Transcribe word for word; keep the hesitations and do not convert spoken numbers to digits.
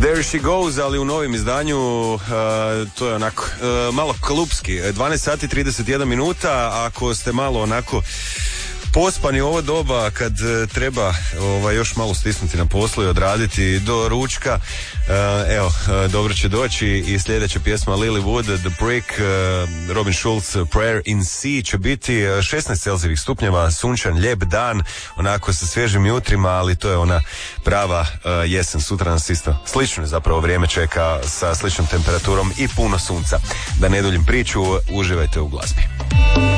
There She Goes, ali u novim izdanju uh, to je onako uh, malo klupski. dvanaest sati trideset jedna minuta, ako ste malo onako pospani ovo doba kad uh, treba ovaj, još malo stisnuti na poslu i odraditi do ručka, uh, evo, uh, dobro će doći i sljedeća pjesma Lily Wood, The Brick, uh, Robin Schulz, Prayer in C će biti uh, šesnaest celzijevih stupnjeva, sunčan, lijep dan, onako sa svježim jutrima, ali to je ona prava uh, jesen. Sutra nas isto slično zapravo vrijeme čeka sa sličnom temperaturom i puno sunca. Da ne duljim priču, uživajte u glazbi.